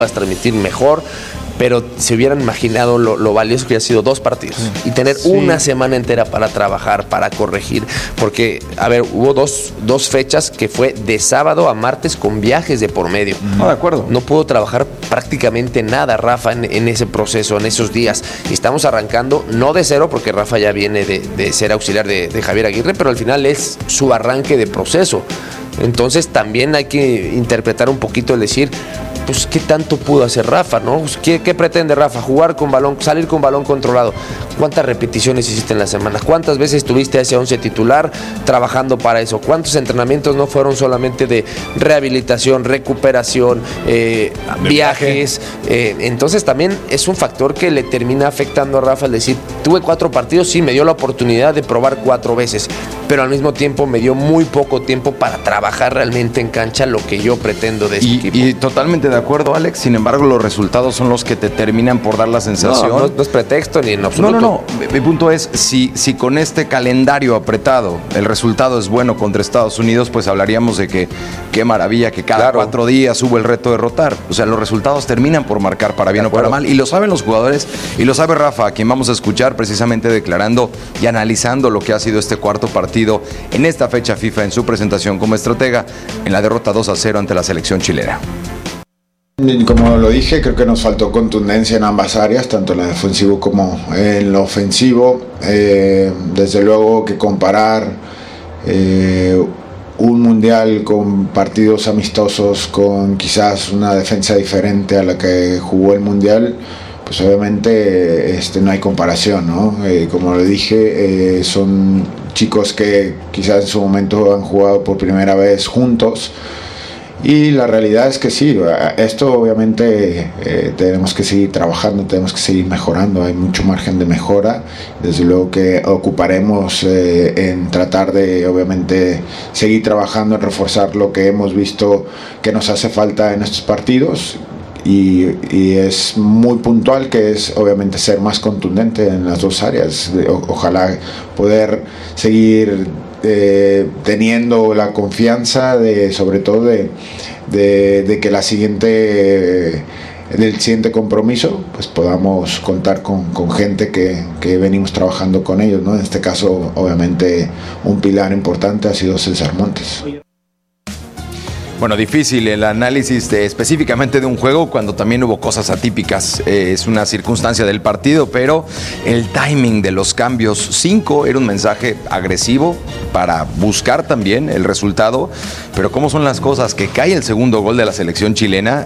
transmitir mejor, pero se hubieran imaginado lo valioso que ha sido 2 partidos y tener una semana entera para trabajar, para corregir, porque, a ver, hubo dos fechas que fue de sábado a martes con viajes de por medio. No, de acuerdo. No pudo trabajar prácticamente nada Rafa en ese proceso, en esos días. Y estamos arrancando, no de cero, porque Rafa ya viene de ser auxiliar de Javier Aguirre, pero al final es su arranque de proceso. Entonces también hay que interpretar un poquito el decir, pues qué tanto pudo hacer Rafa, ¿no? Pues, ¿qué pretende Rafa? Jugar con balón, salir con balón controlado. ¿Cuántas repeticiones hiciste en la semana? ¿Cuántas veces estuviste a ese 11 titular trabajando para eso? ¿Cuántos entrenamientos no fueron solamente de rehabilitación, recuperación, viajes? Entonces también es un factor que le termina afectando a Rafa el decir, tuve 4 partidos, sí, me dio la oportunidad de probar 4 veces, pero al mismo tiempo me dio muy poco tiempo para trabajar realmente en cancha lo que yo pretendo de este equipo. Y totalmente de acuerdo, Alex. Sin embargo, los resultados son los que te terminan por dar la sensación. No es pretexto ni en absoluto. No. Mi punto es, si con este calendario apretado el resultado es bueno contra Estados Unidos, pues hablaríamos de que qué maravilla que cada 4 días hubo el reto de rotar. O sea, los resultados terminan por marcar para bien o para mal. Y lo saben los jugadores, y lo sabe Rafa, a quien vamos a escuchar precisamente declarando y analizando lo que ha sido este cuarto partido en esta fecha FIFA en su presentación como estratega en la derrota 2-0 ante la selección chilena. Como lo dije, creo que nos faltó contundencia en ambas áreas, tanto en lo defensivo como en lo ofensivo. Desde luego que comparar un mundial con partidos amistosos con quizás una defensa diferente a la que jugó el mundial, pues obviamente no hay comparación, ¿no? Como lo dije, son chicos que quizás en su momento han jugado por primera vez juntos. Y la realidad es que sí, esto obviamente tenemos que seguir trabajando, tenemos que seguir mejorando, hay mucho margen de mejora. Desde luego que ocuparemos en tratar de obviamente seguir trabajando, en reforzar lo que hemos visto que nos hace falta en estos partidos. Y es muy puntual, que es obviamente ser más contundente en las 2 áreas. Ojalá poder seguir teniendo la confianza sobre todo de que del siguiente compromiso pues podamos contar con gente que venimos trabajando con ellos, ¿no? En este caso obviamente un pilar importante ha sido César Montes. Bueno, difícil el análisis específicamente de un juego cuando también hubo cosas atípicas. Es una circunstancia del partido, pero el timing de los cambios 5 era un mensaje agresivo para buscar también el resultado. Pero cómo son las cosas, que cae el segundo gol de la selección chilena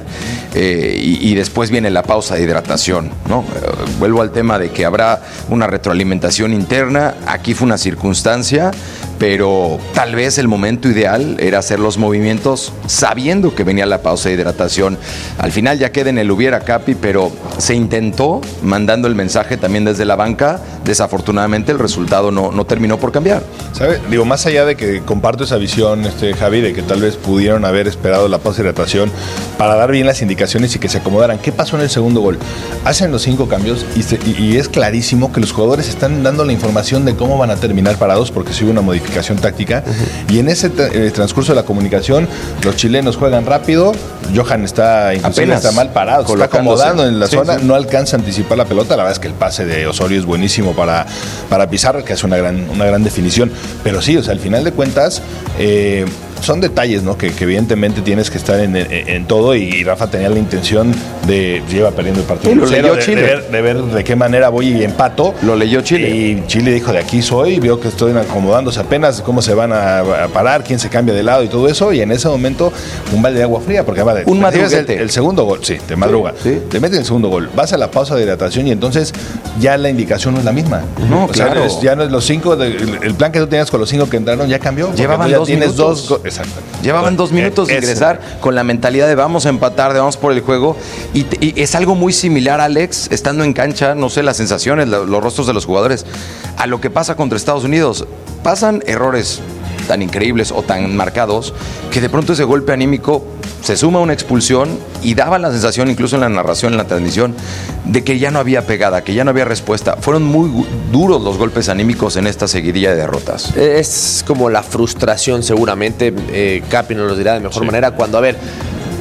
y después viene la pausa de hidratación, ¿no? Vuelvo al tema de que habrá una retroalimentación interna. Aquí fue una circunstancia, pero tal vez el momento ideal era hacer los movimientos sabiendo que venía la pausa de hidratación. Al final ya queda en el hubiera, Capi, pero se intentó mandando el mensaje también desde la banca. Desafortunadamente el resultado no terminó por cambiar. ¿Sabe? Digo, más allá de que comparto esa visión, Javi, de que tal vez pudieron haber esperado la pausa de hidratación para dar bien las indicaciones y que se acomodaran. ¿Qué pasó en el segundo gol? Hacen los 5 cambios y es clarísimo que los jugadores están dando la información de cómo van a terminar parados, porque si hubo una modificación táctica. Y en ese transcurso de la comunicación, los chilenos juegan rápido. Johan está mal parado, se está acomodando en la zona, no alcanza a anticipar la pelota. La verdad es que el pase de Osorio es buenísimo para Pizarro, que hace una gran definición. Pero sí, o sea, al final de cuentas son detalles, ¿no? Que evidentemente tienes que estar en todo, y Rafa tenía la intención de lleva perdiendo el partido. Lo leyó Chile. De ver de qué manera voy y empato. Lo leyó Chile. Y Chile dijo, de aquí soy, vio que estoy acomodándose apenas, cómo se van a parar, quién se cambia de lado y todo eso, y en ese momento un balde de agua fría, porque un madruguete. El segundo gol, sí, te madruga. Sí. Te meten el segundo gol, vas a la pausa de hidratación y entonces ya la indicación no es la misma. No, claro. Sea, ya no es los 5, el plan que tú tenías con los 5 que entraron ya cambió. Llevaban ya 2 minutos. Exacto. Llevaban 2 minutos de ingresar con la mentalidad de vamos a empatar, de vamos por el juego. Y es algo muy similar, Alex, estando en cancha, no sé, las sensaciones, los rostros de los jugadores, a lo que pasa contra Estados Unidos. Pasan errores tan increíbles o tan marcados que de pronto ese golpe anímico se suma a una expulsión y daba la sensación, incluso en la narración, en la transmisión, de que ya no había pegada, que ya no había respuesta. Fueron muy duros los golpes anímicos en esta seguidilla de derrotas. Es como la frustración, seguramente, Capi nos lo dirá de mejor manera, cuando, a ver,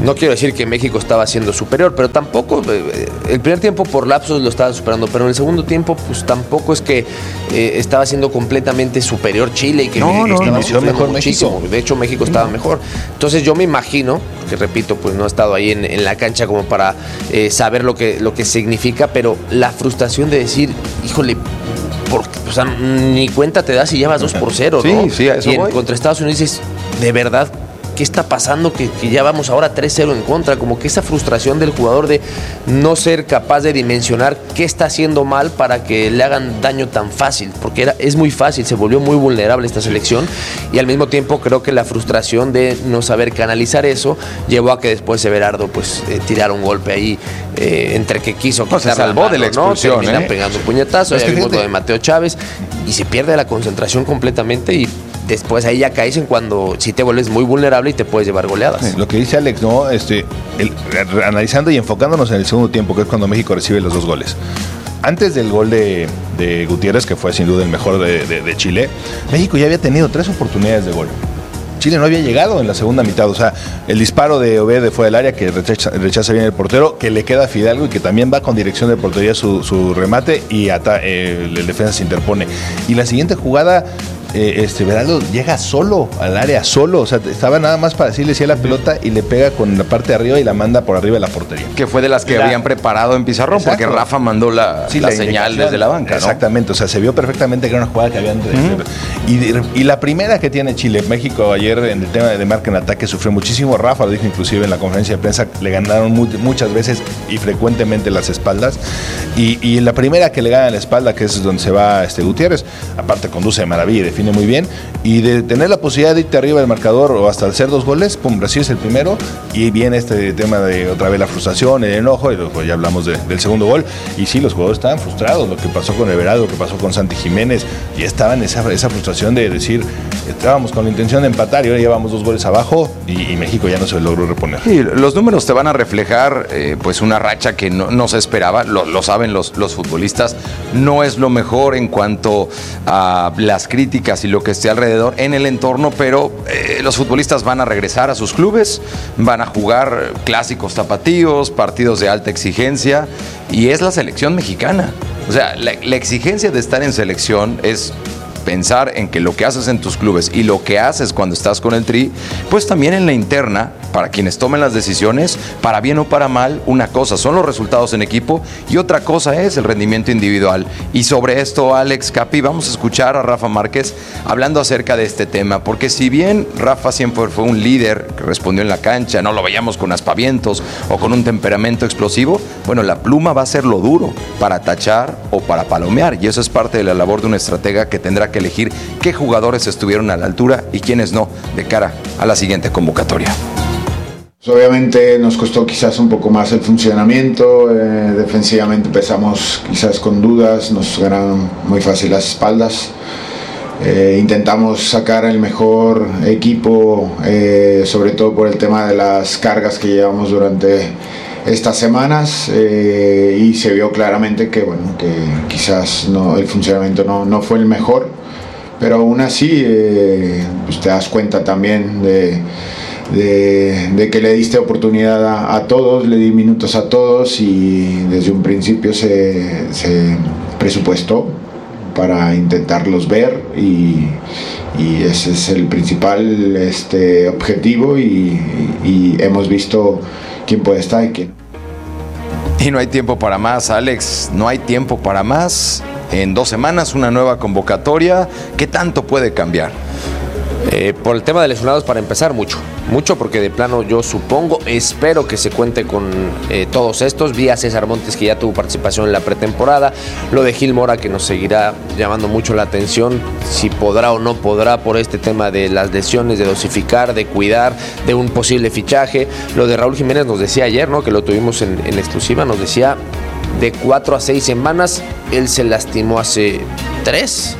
No quiero decir que México estaba siendo superior, pero tampoco, el primer tiempo por lapsos lo estaba superando, pero en el segundo tiempo pues tampoco es que estaba siendo completamente superior Chile y que estaba sufriendo mejor muchísimo. México. De hecho, México estaba mejor. Entonces yo me imagino, que repito, pues no he estado ahí en la cancha como para saber lo que significa, pero la frustración de decir, híjole, o sea, ni cuenta te das y llevas 2-0, ¿no? Sí, a eso y voy. contra Estados Unidos dices, de verdad, ¿qué está pasando? Que ya vamos ahora 3-0 en contra. Como que esa frustración del jugador de no ser capaz de dimensionar qué está haciendo mal para que le hagan daño tan fácil. Porque es muy fácil, se volvió muy vulnerable esta selección. Y al mismo tiempo creo que la frustración de no saber canalizar eso llevó a que después Everardo pues tirara un golpe ahí entre que quiso. No, se salvó de la expulsión, Termina pegando un puñetazo. Ya vimos lo de Mateo Chávez. Y se pierde la concentración completamente y después ahí ya caes en cuando sí te vuelves muy vulnerable y te puedes llevar goleadas. Lo que dice Alex, ¿no? Analizando y enfocándonos en el segundo tiempo, que es cuando México recibe los 2 goles. Antes del gol de Gutiérrez, que fue sin duda el mejor de Chile, México ya había tenido 3 oportunidades de gol. Chile no había llegado en la segunda mitad, o sea, el disparo de Obed de fuera del área que rechaza bien el portero, que le queda a Fidalgo y que también va con dirección de portería su remate y el defensa se interpone. Y la siguiente jugada, Everardo llega solo al área, solo, o sea, estaba nada más para decirle sí a la pelota y le pega con la parte de arriba y la manda por arriba de la portería. Que fue de las que habían preparado en pizarrón, porque Rafa mandó la señal desde la banca, ¿no? Exactamente, o sea, se vio perfectamente que era una jugada que habían... Y la primera que tiene Chile, México ayer en el tema de marca en ataque sufrió muchísimo. Rafa lo dijo inclusive en la conferencia de prensa, le ganaron muchas veces y frecuentemente las espaldas. Y la primera que le gana la espalda, que es donde se va Gutiérrez, aparte conduce de maravilla y define muy bien, y de tener la posibilidad de irte arriba del marcador o hasta hacer 2 goles, pum, recibes el primero y viene este tema de otra vez la frustración, el enojo, y luego ya hablamos del segundo gol, y sí, los jugadores estaban frustrados, lo que pasó con Everardo, lo que pasó con Santi Jiménez, y estaban esa frustración de decir, estábamos con la intención de empatar y ahora llevamos 2 goles abajo y México ya no se logró reponer. Sí, los números te van a reflejar pues una racha que no se esperaba, lo saben los futbolistas, no es lo mejor en cuanto a las críticas y lo que esté alrededor en el entorno, pero los futbolistas van a regresar a sus clubes, van a jugar clásicos tapatíos, partidos de alta exigencia, y es la selección mexicana. O sea, la exigencia de estar en selección es pensar en que lo que haces en tus clubes y lo que haces cuando estás con el Tri, pues también en la interna, para quienes tomen las decisiones, para bien o para mal, una cosa son los resultados en equipo y otra cosa es el rendimiento individual. Y sobre esto, Alex, Capi, vamos a escuchar a Rafa Márquez hablando acerca de este tema, porque si bien Rafa siempre fue un líder que respondió en la cancha, no lo veíamos con aspavientos o con un temperamento explosivo, bueno, la pluma va a ser lo duro para tachar o para palomear, y eso es parte de la labor de un estratega que tendrá que elegir qué jugadores estuvieron a la altura y quiénes no, de cara a la siguiente convocatoria. Obviamente nos costó quizás un poco más el funcionamiento, defensivamente empezamos quizás con dudas, nos ganaron muy fácil las espaldas. Intentamos sacar el mejor equipo, sobre todo por el tema de las cargas que llevamos durante estas semanas, y se vio claramente que, bueno, que quizás el funcionamiento no fue el mejor, pero aún así pues te das cuenta también de que le diste oportunidad a todos, le di minutos a todos y desde un principio se presupuestó para intentarlos ver y ese es el principal objetivo y hemos visto quién puede estar y quién. Y no hay tiempo para más, Alex, no hay tiempo para más. En 2 semanas una nueva convocatoria. ¿Qué tanto puede cambiar? Por el tema de lesionados, para empezar, mucho, porque de plano yo espero que se cuente con todos estos. Vi a César Montes, que ya tuvo participación en la pretemporada, lo de Gil Mora, que nos seguirá llamando mucho la atención, si podrá o no podrá por este tema de las lesiones, de dosificar, de cuidar, de un posible fichaje. Lo de Raúl Jiménez nos decía ayer, ¿no?, que lo tuvimos en exclusiva, nos decía de 4 a 6 semanas, él se lastimó hace 3.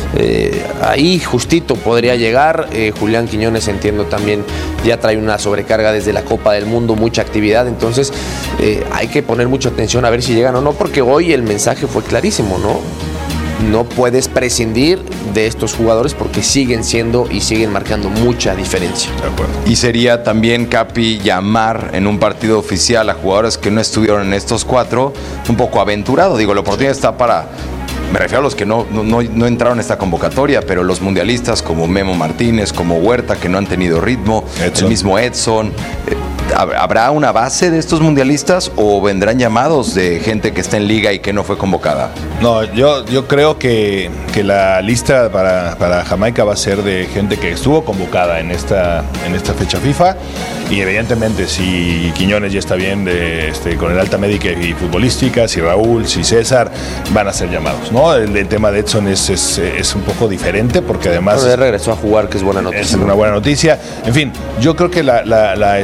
Ahí justito podría llegar. Julián Quiñones, entiendo, también ya trae una sobrecarga desde la Copa del Mundo, mucha actividad, entonces hay que poner mucha atención a ver si llegan o no, porque hoy el mensaje fue clarísimo, ¿no? no puedes prescindir de estos jugadores porque siguen siendo y siguen marcando mucha diferencia. De acuerdo. Y sería también, Capi, llamar en un partido oficial a jugadores que no estuvieron en estos 4 un poco aventurado. Digo, la oportunidad está para... Me refiero a los que no entraron a esta convocatoria, pero los mundialistas como Memo Martínez, como Huerta, que no han tenido ritmo, Edson. el mismo Edson. ¿Habrá una base de estos mundialistas o vendrán llamados de gente que está en liga y que no fue convocada? No, yo creo que la lista para Jamaica va a ser de gente que estuvo convocada en esta fecha FIFA, y evidentemente si Quiñones ya está bien con el alta médica y futbolística, si Raúl, si César, van a ser llamados, ¿no? El tema de Edson es un poco diferente porque además... Bueno, regresó a jugar, que es buena noticia. Es una buena noticia. En fin, yo creo que la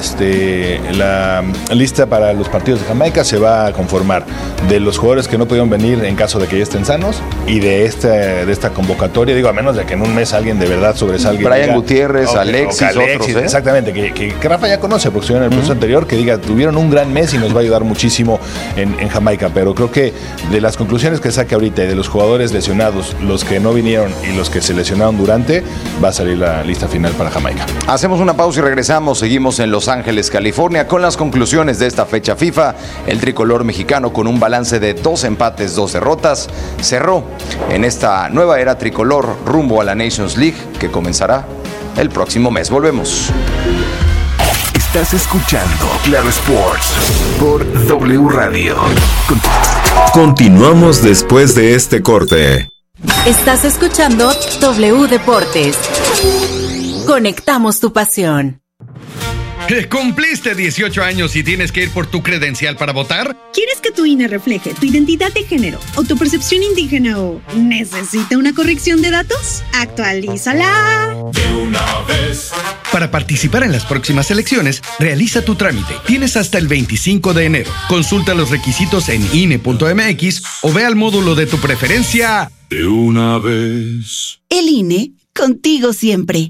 lista para los partidos de Jamaica se va a conformar de los jugadores que no pudieron venir en caso de que ya estén sanos y de esta convocatoria, digo, a menos de que en un mes alguien de verdad sobresalga. Brian Gutiérrez, Alexis, otros, ¿eh? Exactamente, que Rafa ya conoce porque estuvieron en el proceso anterior, que diga, tuvieron un gran mes y nos va a ayudar muchísimo en Jamaica, pero creo que de las conclusiones que saque ahorita y de los jugadores lesionados, los que no vinieron y los que se lesionaron durante, va a salir la lista final para Jamaica. Hacemos una pausa y regresamos. Seguimos en Los Ángeles, California, con las conclusiones de esta fecha FIFA. El tricolor mexicano, con un balance de 2 empates, 2 derrotas, cerró en esta nueva era tricolor rumbo a la Nations League, que comenzará el próximo mes. Volvemos. Estás escuchando Claro Sports por W Radio. Continuamos después de este corte. Estás escuchando W Deportes. Conectamos tu pasión. ¿Cumpliste 18 años y tienes que ir por tu credencial para votar? ¿Quieres que tu INE refleje tu identidad de género o tu percepción indígena o necesita una corrección de datos? ¡Actualízala! De una vez. Para participar en las próximas elecciones, realiza tu trámite. Tienes hasta el 25 de enero. Consulta los requisitos en INE.mx o ve al módulo de tu preferencia. De una vez. El INE, contigo siempre.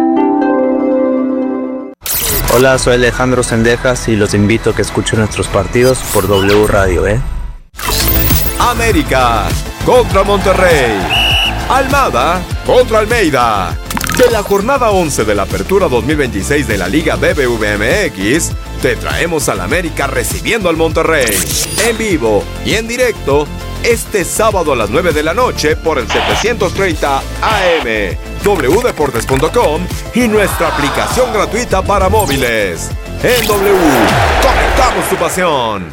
Hola, soy Alejandro Sendejas y los invito a que escuchen nuestros partidos por W Radio, América contra Monterrey. Almada contra Almeida. De la jornada 11 de la Apertura 2026 de la Liga BBVA-MX, te traemos al América recibiendo al Monterrey. En vivo y en directo, este sábado a las 9 de la noche por el 730 AM, wdeportes.com y nuestra aplicación gratuita para móviles. En W, conectamos tu pasión.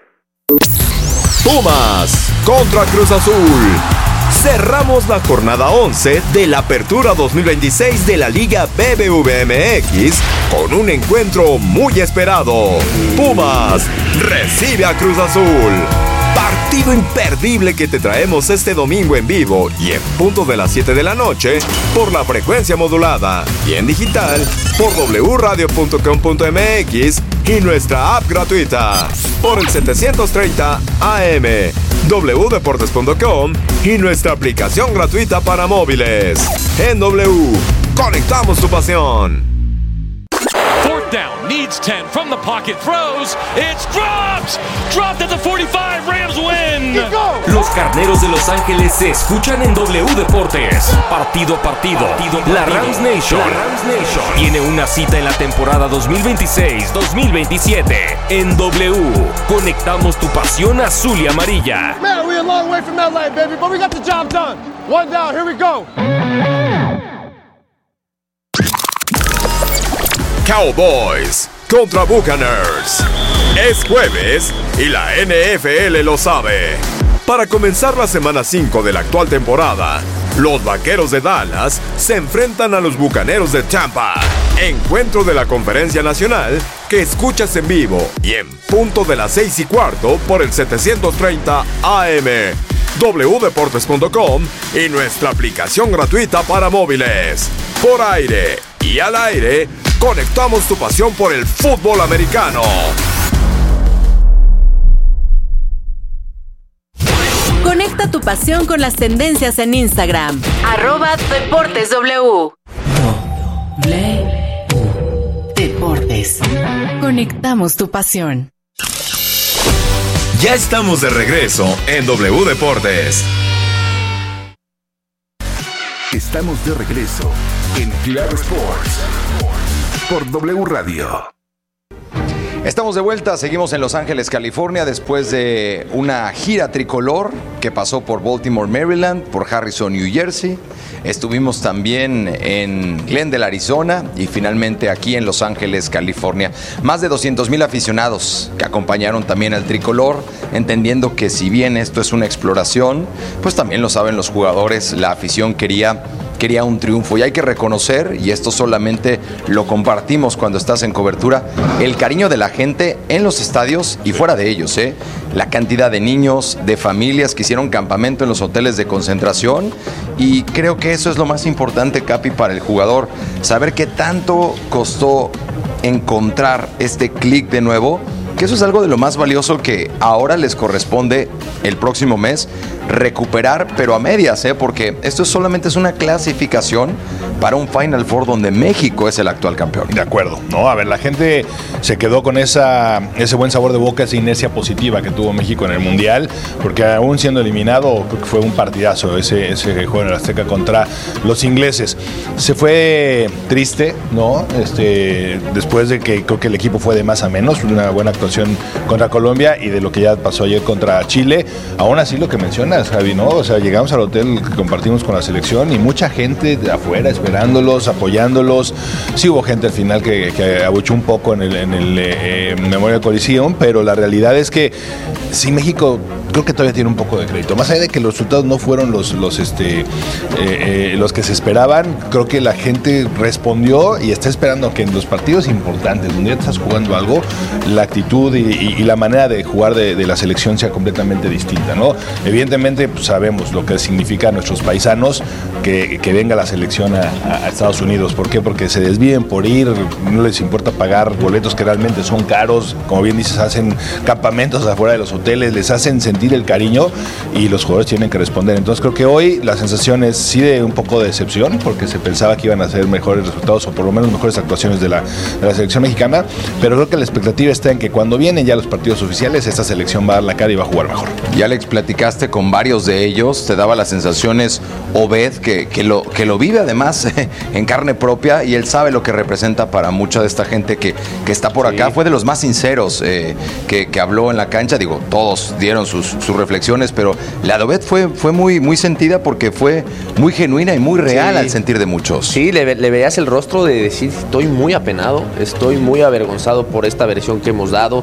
Pumas contra Cruz Azul. Cerramos la jornada 11 de la Apertura 2026 de la Liga BBVA-MX con un encuentro muy esperado. Pumas recibe a Cruz Azul. Partido imperdible que te traemos este domingo en vivo y en punto de las 7 de la noche por la frecuencia modulada y en digital por wradio.com.mx y nuestra app gratuita por el 730 AM, wdeportes.com y nuestra aplicación gratuita para móviles. En W, conectamos tu pasión. Fourth down, needs 10 from the pocket, throws, it's dropped at the 45, Rams win. Los carneros de Los Ángeles se escuchan en W Deportes. Partido a partido. La Rams Nation tiene una cita en la temporada 2026-2027. En W, conectamos tu pasión azul y amarilla. Man, we're a long way from LA, baby, but we got the job done. One down, here we go. Cowboys contra Buccaneers. Es jueves y la NFL lo sabe. Para comenzar la semana 5 de la actual temporada, los Vaqueros de Dallas se enfrentan a los Bucaneros de Tampa. Encuentro de la Conferencia Nacional que escuchas en vivo y en punto de las 6:15 por el 730 AM, wdeportes.com y nuestra aplicación gratuita para móviles. Por aire y al aire, conectamos tu pasión por el fútbol americano. Conecta tu pasión con las tendencias en Instagram. @DeportesW. Deportes. Conectamos tu pasión. Ya estamos de regreso en W Deportes. Estamos de regreso en Claro Sports por W Radio. Estamos de vuelta, seguimos en Los Ángeles, California, después de una gira tricolor que pasó por Baltimore, Maryland, por Harrison, New Jersey. Estuvimos también en Glendale, Arizona, y finalmente aquí en Los Ángeles, California. Más de 200,000 aficionados que acompañaron también al tricolor, entendiendo que si bien esto es una exploración, pues también lo saben los jugadores, la afición quería un triunfo, y hay que reconocer, y esto solamente lo compartimos cuando estás en cobertura, el cariño de la gente en los estadios y fuera de ellos, la cantidad de niños, de familias que hicieron campamento en los hoteles de concentración, y creo que eso es lo más importante, Capi, para el jugador, saber qué tanto costó encontrar este clic de nuevo, que eso es algo de lo más valioso que ahora les corresponde el próximo mes recuperar, pero a medias, porque esto solamente es una clasificación para un Final Four donde México es el actual campeón. De acuerdo, ¿no? A ver, la gente se quedó con ese buen sabor de boca, esa inercia positiva que tuvo México en el Mundial, porque aún siendo eliminado, creo que fue un partidazo ese juego en el Azteca contra los ingleses. Se fue triste, ¿no? Después de que creo que el equipo fue de más a menos, una buena actuación contra Colombia y de lo que ya pasó ayer contra Chile. Aún así, lo que mencionas, Javi, ¿no? O sea, llegamos al hotel que compartimos con la selección y mucha gente de afuera esperándolos, apoyándolos. Sí hubo gente al final que abuchó un poco en el Memorial Coliseum, pero la realidad es que sí, México creo que todavía tiene un poco de crédito. Más allá de que los resultados no fueron los que se esperaban, creo que la gente respondió y está esperando que en los partidos importantes, donde ya estás jugando algo, la actitud y la manera de jugar de la selección sea completamente distinta, ¿no? Evidentemente, pues, sabemos lo que significa a nuestros paisanos que venga la selección a Estados Unidos. ¿Por qué? Porque se desvíen por ir, no les importa pagar boletos que realmente son caros. Como bien dices, hacen campamentos afuera de los hoteles, les hacen sentir el cariño y los jugadores tienen que responder. Entonces creo que hoy la sensación es sí de un poco de decepción, porque se pensaba que iban a ser mejores resultados o por lo menos mejores actuaciones de la selección mexicana, pero creo que la expectativa está en que cuando vienen ya los partidos oficiales, esta selección va a dar la cara y va a jugar mejor. Y Alex, platicaste con varios de ellos, te daba las sensaciones Obed, que lo vive además en carne propia, y él sabe lo que representa para mucha de esta gente que está por acá. Fue de los más sinceros que habló en la cancha. Digo, todos dieron sus reflexiones, pero la de Obed fue muy sentida porque fue muy genuina y muy real al sentir de muchos. Sí, le veías el rostro de decir, estoy muy apenado, estoy muy avergonzado por esta versión que hemos dado.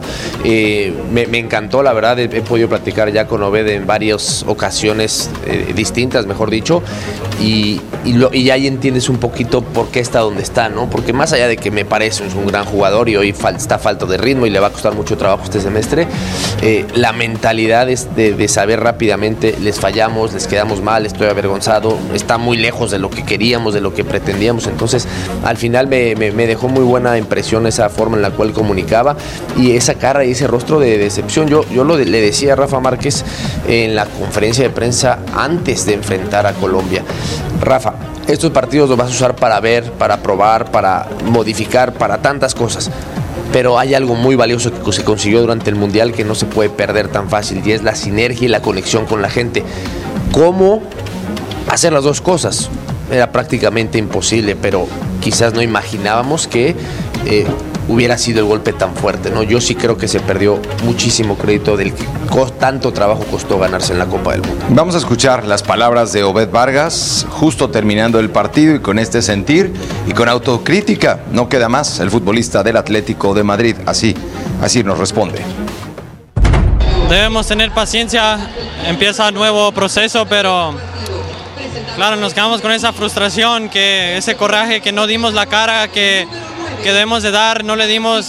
Me encantó, la verdad, he podido platicar ya con Obed en varias ocasiones distintas, mejor dicho, y ahí entiendes un poquito por qué está donde está, ¿no? Porque más allá de que me parece un gran jugador y hoy está falto de ritmo y le va a costar mucho trabajo este semestre, la mentalidad es de saber rápidamente, les fallamos, les quedamos mal, estoy avergonzado, está muy lejos de lo que queríamos, de lo que pretendíamos. Entonces, al final me dejó muy buena impresión esa forma en la cual comunicaba y esa cara y ese rostro de decepción. Yo le decía a Rafa Márquez en la conferencia de prensa antes de enfrentar a Colombia: Rafa, estos partidos los vas a usar para ver, para probar, para modificar, para tantas cosas, pero hay algo muy valioso que se consiguió durante el Mundial que no se puede perder tan fácil, y es la sinergia y la conexión con la gente. ¿Cómo hacer las dos cosas? Era prácticamente imposible, pero quizás no imaginábamos que hubiera sido el golpe tan fuerte, ¿no? Yo sí creo que se perdió muchísimo crédito del que tanto trabajo costó ganarse en la Copa del Mundo. Vamos a escuchar las palabras de Obed Vargas justo terminando el partido, y con este sentir y con autocrítica no queda más. El futbolista del Atlético de Madrid así nos responde. Debemos tener paciencia, empieza un nuevo proceso, pero claro, nos quedamos con esa frustración, que ese coraje que no dimos la cara que debemos de dar, no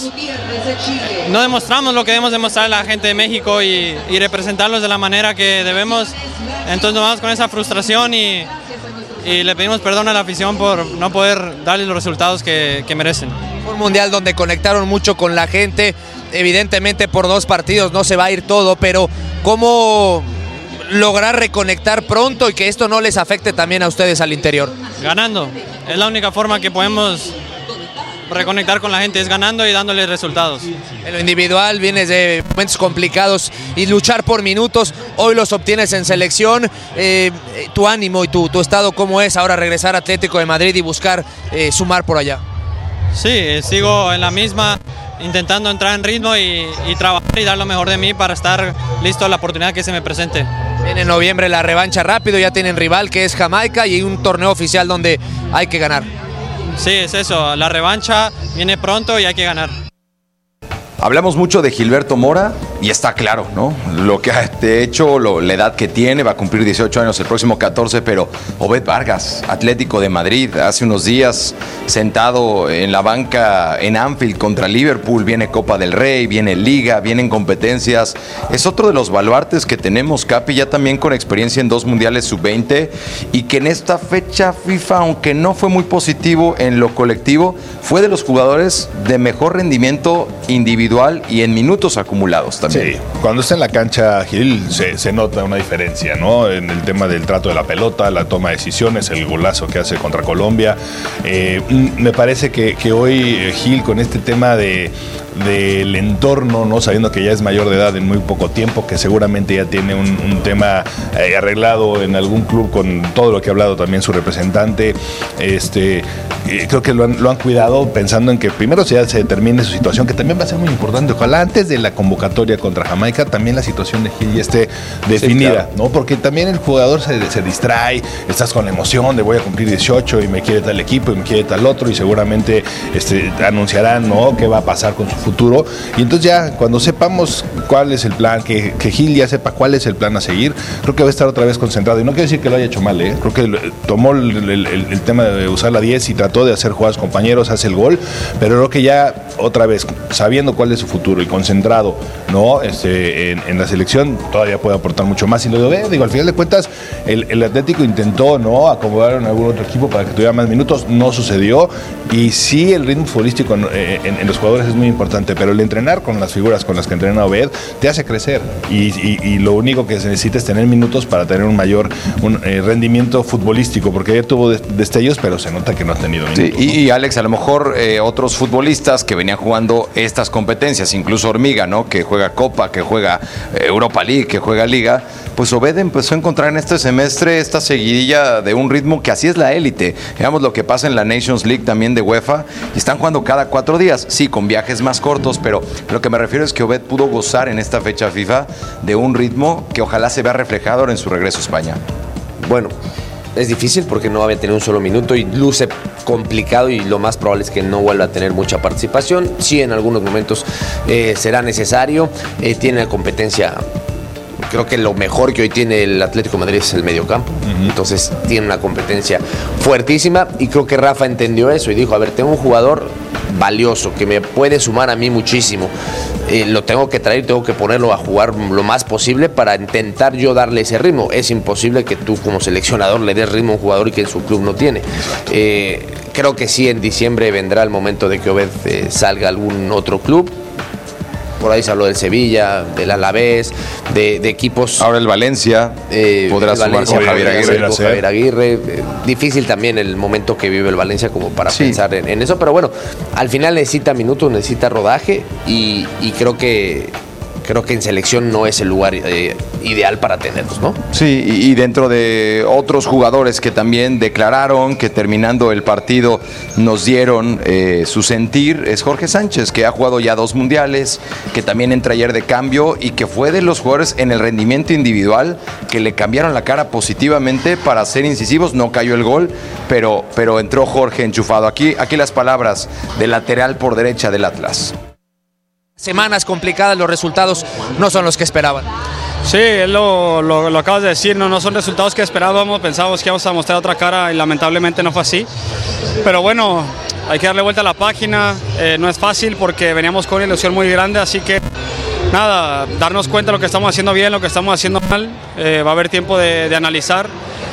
demostramos lo que debemos demostrar a la gente de México y representarlos de la manera que debemos. Entonces nos vamos con esa frustración y le pedimos perdón a la afición por no poder darles los resultados que merecen. Fue un mundial donde conectaron mucho con la gente, evidentemente por 2 partidos no se va a ir todo, pero ¿cómo lograr reconectar pronto y que esto no les afecte también a ustedes al interior? Ganando, es la única forma que podemos reconectar con la gente, es ganando y dándole resultados. En lo individual vienes de momentos complicados y luchar por minutos, hoy los obtienes en selección. Tu ánimo y tu estado, ¿cómo es ahora regresar a Atlético de Madrid y buscar sumar por allá? Sí, sigo en la misma, intentando entrar en ritmo y trabajar y dar lo mejor de mí para estar listo a la oportunidad que se me presente. Viene en noviembre la revancha rápido, ya tienen rival que es Jamaica y un torneo oficial donde hay que ganar. Sí, es eso, la revancha viene pronto y hay que ganar. Hablamos mucho de Gilberto Mora y está claro, ¿no? Lo que ha hecho, la edad que tiene, va a cumplir 18 años el próximo 14, pero Obed Vargas, Atlético de Madrid, hace unos días sentado en la banca en Anfield contra Liverpool, viene Copa del Rey, viene Liga, vienen competencias. Es otro de los baluartes que tenemos, Capi, ya también con experiencia en 2 mundiales sub-20 y que en esta fecha FIFA, aunque no fue muy positivo en lo colectivo, fue de los jugadores de mejor rendimiento individual y en minutos acumulados también. Sí, cuando está en la cancha Gil se nota una diferencia, ¿no? En el tema del trato de la pelota, la toma de decisiones, el golazo que hace contra Colombia. Me parece que hoy Gil con este tema del entorno, ¿no? Sabiendo que ya es mayor de edad en muy poco tiempo, que seguramente ya tiene un tema arreglado en algún club con todo lo que ha hablado también su representante. Creo que lo han cuidado pensando en que primero ya se determine su situación, que también va a ser muy importante. Ojalá antes de la convocatoria contra Jamaica también la situación de Gil ya esté definida, sí, claro, ¿no? Porque también el jugador se distrae, estás con la emoción de voy a cumplir 18 y me quiere tal equipo y me quiere tal otro y seguramente anunciarán, ¿no?, qué va a pasar con su futuro. Y entonces ya cuando sepamos cuál es el plan, que Gil ya sepa cuál es el plan a seguir, creo que va a estar otra vez concentrado. Y no quiero decir que lo haya hecho mal, creo que tomó el tema de usar la 10 y trató de hacer jugadas compañeros, hace el gol, pero creo que ya otra vez, sabiendo cuál es su futuro y concentrado, ¿no?, en la selección, todavía puede aportar mucho más. Y lo digo, al final de cuentas, el Atlético intentó, ¿no?, acomodar en algún otro equipo para que tuviera más minutos, no sucedió. Y sí, el ritmo futbolístico en los jugadores es muy importante, pero el entrenar con las figuras con las que entrena Obed te hace crecer. Y lo único que se necesita es tener minutos para tener un mayor rendimiento futbolístico, porque ya tuvo destellos, pero se nota que no ha tenido minutos. Sí, y Alex, a lo mejor otros futbolistas que venían jugando estas competencias, incluso Hormiga, ¿no?, que juega Copa, que juega Europa League, que juega Liga, pues Obed empezó a encontrar en este semestre esta seguidilla de un ritmo que así es la élite. Veamos lo que pasa en la Nations League también de UEFA, y están jugando cada 4 días, sí, con viajes más cortos, pero lo que me refiero es que Obed pudo gozar en esta fecha FIFA de un ritmo que ojalá se vea reflejado ahora en su regreso a España. Bueno, es difícil porque no había tenido un solo minuto y luce complicado, y lo más probable es que no vuelva a tener mucha participación. Sí, en algunos momentos será necesario. Tiene la competencia. Creo que lo mejor que hoy tiene el Atlético de Madrid es el mediocampo. Entonces tiene una competencia fuertísima, y creo que Rafa entendió eso y dijo, a ver, tengo un jugador valioso que me puede sumar a mí muchísimo. Lo tengo que traer, tengo que ponerlo a jugar lo más posible para intentar yo darle ese ritmo. Es imposible que tú como seleccionador le des ritmo a un jugador y que en su club no tiene. Creo que sí, en diciembre vendrá el momento de que Obed salga a algún otro club. Por ahí se habló del Sevilla, del Alavés, de equipos. Ahora el Valencia podrá sumar con Javier Aguirre. Difícil también el momento que vive el Valencia como para pensar en eso, pero bueno, al final necesita minutos, necesita rodaje, y creo que en selección no es el lugar ideal para tenerlos, ¿no? Sí, y dentro de otros jugadores que también declararon, que terminando el partido nos dieron su sentir, es Jorge Sánchez, que ha jugado ya 2 mundiales, que también entra ayer de cambio y que fue de los jugadores en el rendimiento individual que le cambiaron la cara positivamente para ser incisivos. No cayó el gol, pero entró Jorge enchufado. Aquí las palabras del lateral por derecha del Atlas. Semanas complicadas, los resultados no son los que esperaban. Sí, lo acabas de decir, no son resultados que esperábamos, pensábamos que íbamos a mostrar otra cara y lamentablemente no fue así. Pero bueno, hay que darle vuelta a la página, no es fácil porque veníamos con una ilusión muy grande, así que nada, darnos cuenta de lo que estamos haciendo bien, lo que estamos haciendo mal, va a haber tiempo de analizar.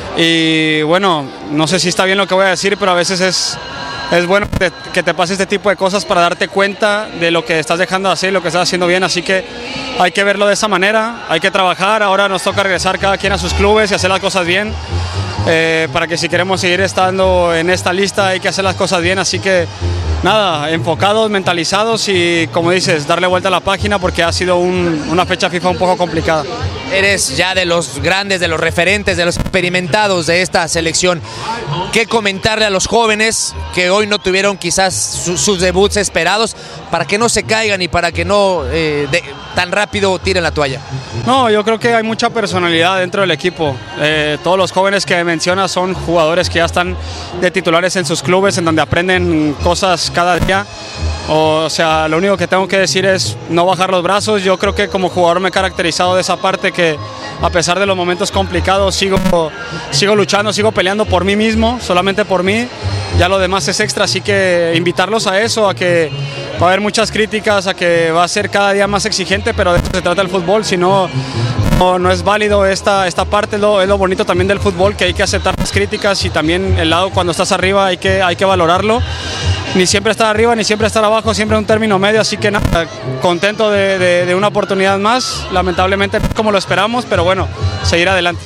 Y bueno, no sé si está bien lo que voy a decir, pero a veces es bueno que te pase este tipo de cosas para darte cuenta de lo que estás dejando de hacer y lo que estás haciendo bien, así que hay que verlo de esa manera, hay que trabajar. Ahora nos toca regresar cada quien a sus clubes y hacer las cosas bien, para que si queremos seguir estando en esta lista hay que hacer las cosas bien, así que nada, enfocados, mentalizados y, como dices, darle vuelta a la página porque ha sido una fecha FIFA un poco complicada. Eres ya de los grandes, de los referentes, de los experimentados de esta selección. ¿Qué comentarle a los jóvenes que hoy no tuvieron quizás sus debuts esperados para que no se caigan y para que no tan rápido tiren la toalla? No, yo creo que hay mucha personalidad dentro del equipo. Todos los jóvenes que mencionas son jugadores que ya están de titulares en sus clubes, en donde aprenden cosas cada día. O sea, lo único que tengo que decir es no bajar los brazos. Yo creo que como jugador me he caracterizado de esa parte, que a pesar de los momentos complicados sigo luchando, sigo peleando por mí mismo, solamente por mí. Ya lo demás es extra, así que invitarlos a eso, a que va a haber muchas críticas, a que va a ser cada día más exigente, pero de eso se trata el fútbol. Si no es válido esta parte, es lo bonito también del fútbol, que hay que aceptar las críticas y también el lado cuando estás arriba hay que valorarlo. Ni siempre estar arriba, ni siempre estar abajo, siempre un término medio, así que nada, contento de una oportunidad más, lamentablemente como lo esperamos, pero bueno, seguir adelante.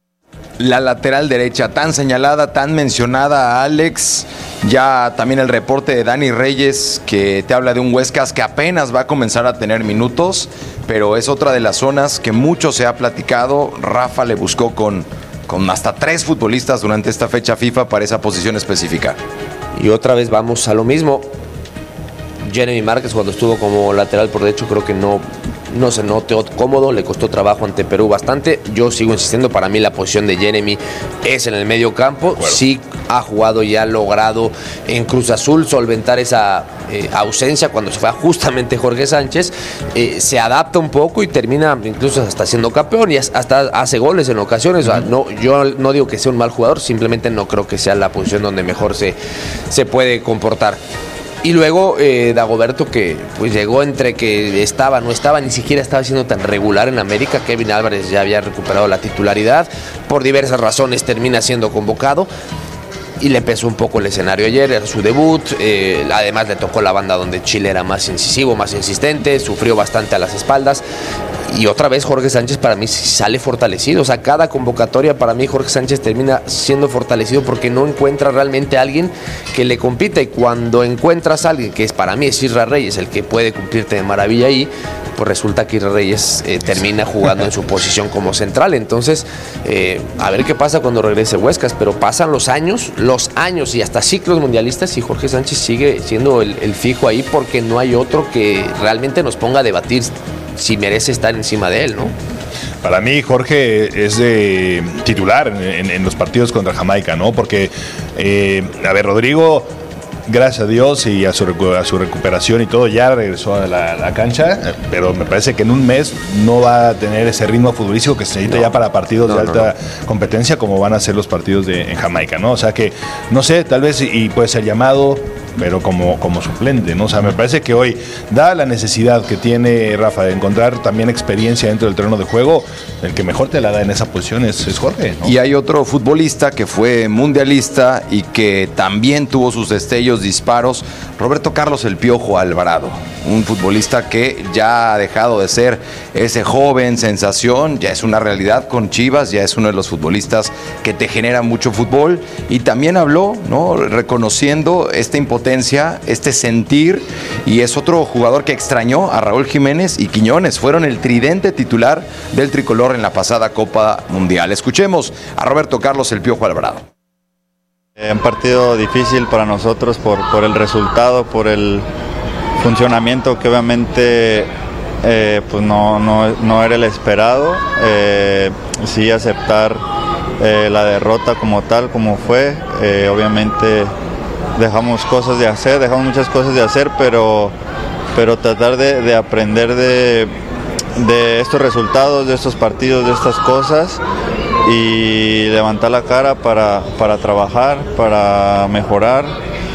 La lateral derecha tan señalada, tan mencionada, Alex, ya también el reporte de Dani Reyes que te habla de un Huescas que apenas va a comenzar a tener minutos, pero es otra de las zonas que mucho se ha platicado. Rafa le buscó con hasta 3 futbolistas durante esta fecha FIFA para esa posición específica. Y otra vez vamos a lo mismo. Jeremy Márquez, cuando estuvo como lateral por derecho, creo que no se notó cómodo, le costó trabajo ante Perú bastante. Yo sigo insistiendo, para mí la posición de Jeremy es en el medio campo. Bueno. Sí ha jugado y ha logrado en Cruz Azul solventar esa ausencia cuando se fue justamente Jorge Sánchez. Se adapta un poco y termina incluso hasta siendo campeón y hasta hace goles en ocasiones. O sea, yo no digo que sea un mal jugador, simplemente no creo que sea la posición donde mejor se puede comportar. Y luego Dagoberto, que pues llegó entre que estaba, no estaba, ni siquiera estaba siendo tan regular en América. Kevin Álvarez ya había recuperado la titularidad, por diversas razones termina siendo convocado y le pesó un poco el escenario ayer, era su debut, además le tocó la banda donde Chile era más incisivo, más insistente, sufrió bastante a las espaldas. Y otra vez Jorge Sánchez para mí sale fortalecido, o sea, cada convocatoria para mí Jorge Sánchez termina siendo fortalecido porque no encuentra realmente a alguien que le compita, y cuando encuentras a alguien que para mí es Isra Reyes el que puede cumplirte de maravilla ahí, pues resulta que Isra Reyes termina jugando en su posición como central. Entonces a ver qué pasa cuando regrese Huescas, pero pasan los años y hasta ciclos mundialistas y Jorge Sánchez sigue siendo el fijo ahí, porque no hay otro que realmente nos ponga a debatir si merece estar encima de él, ¿no? Para mí Jorge es de titular en los partidos contra Jamaica, ¿no? Porque, a ver, Rodrigo, gracias a Dios y a su recuperación y todo, ya regresó a la cancha, pero me parece que en un mes no va a tener ese ritmo futbolístico que se necesita ya para partidos de alta competencia como van a ser los partidos en Jamaica, ¿no? O sea que, no sé, tal vez y puede ser llamado, pero como suplente, ¿no? O sea, me parece que hoy, dada la necesidad que tiene Rafa de encontrar también experiencia dentro del terreno de juego, el que mejor te la da en esa posición es Jorge, ¿no? Y hay otro futbolista que fue mundialista y que también tuvo sus destellos, disparos, Roberto Carlos El Piojo Alvarado, un futbolista que ya ha dejado de ser ese joven sensación, ya es una realidad con Chivas, ya es uno de los futbolistas que te genera mucho fútbol, y también habló, ¿no?, reconociendo esta impotencia, este sentir, y es otro jugador que extrañó a Raúl Jiménez y Quiñones, fueron el tridente titular del tricolor en la pasada Copa Mundial. Escuchemos a Roberto Carlos El Piojo Alvarado. Un partido difícil para nosotros por el resultado, por el funcionamiento que obviamente pues no era el esperado. Sí aceptar la derrota como tal, como fue. Obviamente dejamos muchas cosas de hacer, pero tratar de aprender de estos resultados, de estos partidos, de estas cosas, y levantar la cara para trabajar, para mejorar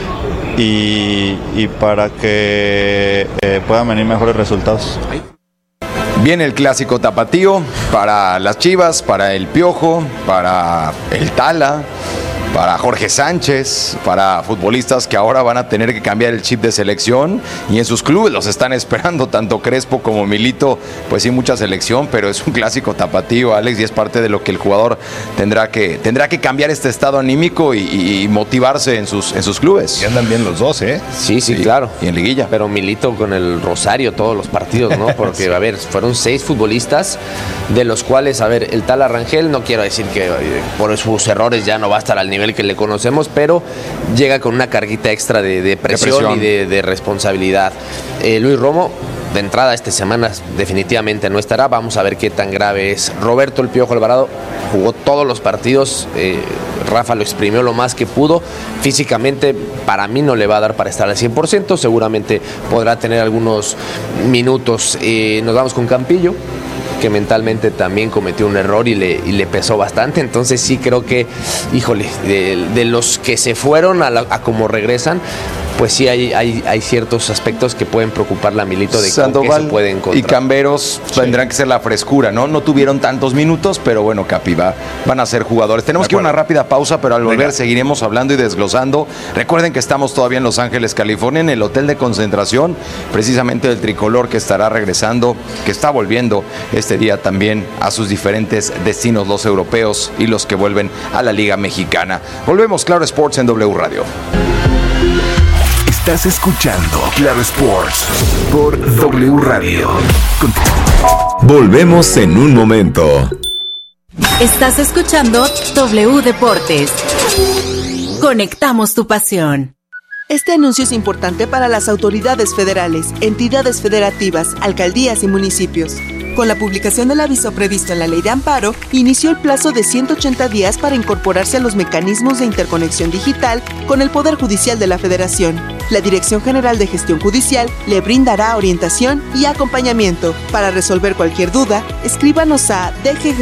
y para que puedan venir mejores resultados. Viene el clásico tapatío para las Chivas, para el Piojo, para el Tala, para Jorge Sánchez, para futbolistas que ahora van a tener que cambiar el chip de selección y en sus clubes los están esperando, tanto Crespo como Milito, pues sí, mucha selección, pero es un clásico tapatío, Alex, y es parte de lo que el jugador tendrá que cambiar este estado anímico y motivarse en sus clubes. Y andan bien los dos, ¿eh? Sí, claro. Y en liguilla. Pero Milito con el Rosario todos los partidos, ¿no? Porque, sí. A ver, fueron 6 futbolistas, de los cuales, a ver, el tal Arrangel, no quiero decir que por sus errores ya no va a estar al nivel que le conocemos, pero llega con una carguita extra de presión y de responsabilidad. Luis Romo, de entrada esta semana definitivamente no estará, vamos a ver qué tan grave es. Roberto El Piojo Alvarado jugó todos los partidos, Rafa lo exprimió lo más que pudo, físicamente para mí no le va a dar para estar al 100%, seguramente podrá tener algunos minutos. Nos vamos con Campillo, que mentalmente también cometió un error y le pesó bastante, entonces sí creo que, híjole, de los que se fueron a como regresan, pues sí hay ciertos aspectos que pueden preocuparle a Milito de Sandoval que se puede encontrar. Y Camberos tendrán que ser la frescura, ¿no? No tuvieron tantos minutos, pero bueno, Capi, van a ser jugadores. Tenemos que ir a una rápida pausa, pero al volver seguiremos hablando y desglosando. Recuerden que estamos todavía en Los Ángeles, California, en el hotel de concentración, precisamente del tricolor que estará regresando, que está volviendo este día también a sus diferentes destinos, los europeos y los que vuelven a la Liga Mexicana. Volvemos, Claro Sports en W Radio. Estás escuchando Claro Sports por W Radio. Volvemos en un momento. Estás escuchando W Deportes. Conectamos tu pasión. Este anuncio es importante para las autoridades federales, entidades federativas, alcaldías y municipios. Con la publicación del aviso previsto en la Ley de Amparo, inició el plazo de 180 días para incorporarse a los mecanismos de interconexión digital con el Poder Judicial de la Federación. La Dirección General de Gestión Judicial le brindará orientación y acompañamiento. Para resolver cualquier duda, escríbanos a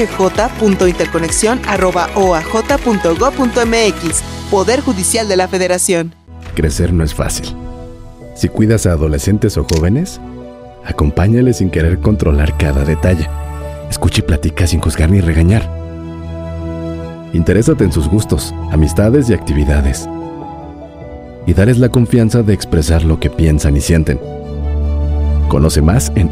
dggj.interconexión@oaj.gov.mx. Poder Judicial de la Federación. Crecer no es fácil. Si cuidas a adolescentes o jóvenes, acompáñales sin querer controlar cada detalle. Escucha y platica sin juzgar ni regañar. Interésate en sus gustos, amistades y actividades. Y darles la confianza de expresar lo que piensan y sienten. Conoce más en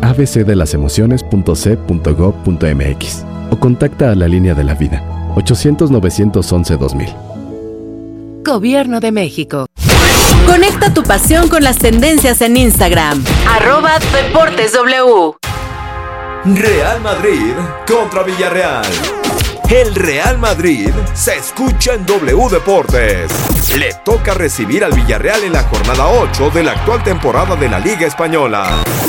abcdelasemociones.c.gov.mx o contacta a la Línea de la Vida, 800-911-2000. Gobierno de México. Conecta tu pasión con las tendencias en Instagram. @DeportesW. Real Madrid contra Villarreal. El Real Madrid se escucha en W Deportes. Le toca recibir al Villarreal en la jornada 8 de la actual temporada de la Liga Española.